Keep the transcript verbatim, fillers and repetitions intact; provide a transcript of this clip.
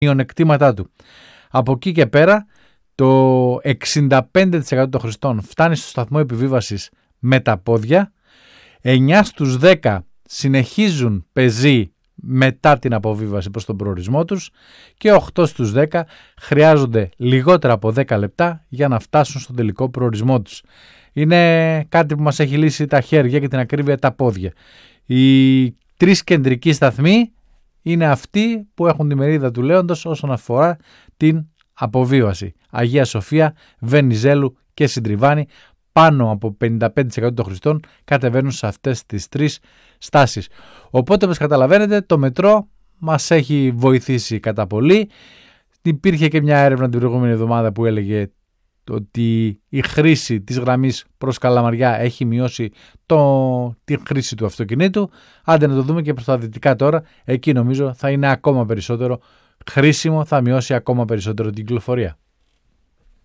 μειονεκτήματά του. Από εκεί και πέρα το εξήντα πέντε τοις εκατό των χρηστών φτάνει στο σταθμό επιβίβασης με τα πόδια, εννιά στους δέκα συνεχίζουν πεζοί μετά την αποβίβαση προς τον προορισμό τους και οκτώ στους δέκα χρειάζονται λιγότερα από δέκα λεπτά για να φτάσουν στον τελικό προορισμό τους. Είναι κάτι που μας έχει λύσει τα χέρια και την ακρίβεια τα πόδια. Οι τρεις κεντρικοί σταθμοί είναι αυτοί που έχουν τη μερίδα του λέοντος όσον αφορά την αποβίβαση. Αγία Σοφία, Βενιζέλου και Συντριβάνη. Πάνω από πενήντα πέντε τοις εκατό των χρηστών κατεβαίνουν σε αυτές τις τρεις στάσεις. Οπότε, όπως καταλαβαίνετε, το μετρό μας έχει βοηθήσει κατά πολύ. Υπήρχε και μια έρευνα την προηγούμενη εβδομάδα που έλεγε ότι η χρήση της γραμμής προς Καλαμαριά έχει μειώσει το, τη χρήση του αυτοκινήτου. Άντε να το δούμε και προς τα δυτικά τώρα. Εκεί νομίζω θα είναι ακόμα περισσότερο χρήσιμο, θα μειώσει ακόμα περισσότερο την κυκλοφορία.